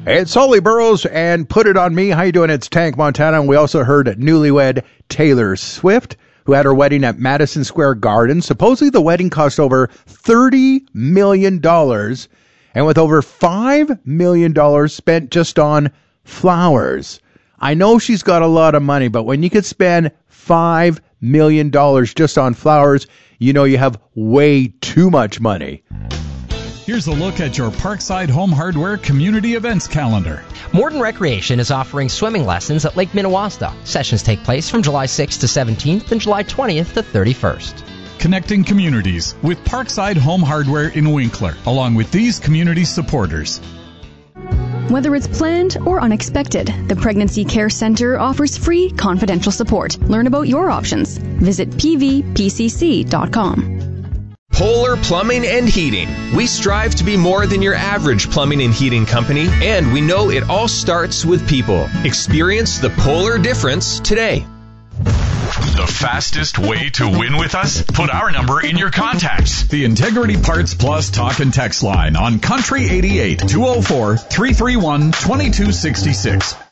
It's Holly Burrows and Put It On Me. How you doing? It's Tank Montana. And we also heard newlywed Taylor Swift, who had her wedding at Madison Square Garden. Supposedly the wedding cost over $30 million, and with over $5 million spent just on flowers. I know she's got a lot of money, but when you could spend $5 million just on flowers, you know you have way too much money. Here's a look at your Parkside Home Hardware community events calendar. Morton Recreation is offering swimming lessons at Lake Minnewaska. Sessions take place from July 6th to 17th and July 20th to 31st. Connecting communities with Parkside Home Hardware in Winkler, along with these community supporters. Whether it's planned or unexpected, the Pregnancy Care Center offers free confidential support. Learn about your options. Visit pvpcc.com. Polar Plumbing and Heating. We strive to be more than your average plumbing and heating company, and we know it all starts with people. Experience the Polar difference today. The fastest way to win with us? Put our number in your contacts. The Integrity Parts Plus talk and text line on Country 88 204 331 2266.